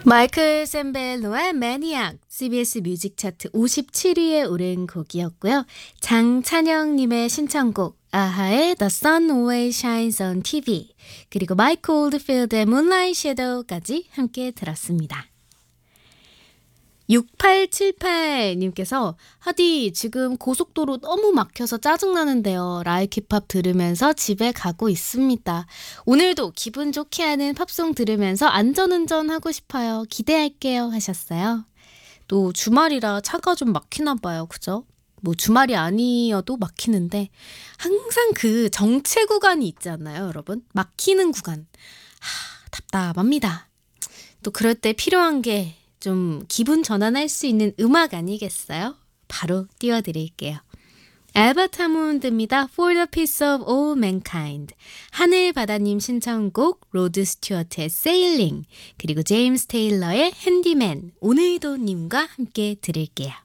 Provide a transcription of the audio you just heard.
마이클 샌벨로의 매니악, CBS 뮤직 차트 57위에 오른 곡이었고요. 장찬영님의 신청곡 아하의 The Sun Always Shines on TV, 그리고 마이크 올드필드의 Moonlight Shadow까지 함께 들었습니다. 6878님께서 하디 지금 고속도로 너무 막혀서 짜증나는데요. 라이키팝 들으면서 집에 가고 있습니다. 오늘도 기분 좋게 하는 팝송 들으면서 안전운전 하고 싶어요. 기대할게요 하셨어요. 또 주말이라 차가 좀 막히나 봐요. 그죠? 뭐 주말이 아니어도 막히는데 항상 그 정체 구간이 있잖아요, 여러분. 막히는 구간. 답답합니다. 또 그럴 때 필요한 게 좀 기분 전환할 수 있는 음악 아니겠어요? 바로 띄워드릴게요. 알버트 하몬드입니다. For the Peace of All Mankind. 하늘바다님 신청곡 로드 스튜어트의 Sailing, 그리고 제임스 테일러의 핸디맨 오늘도 님과 함께 들을게요.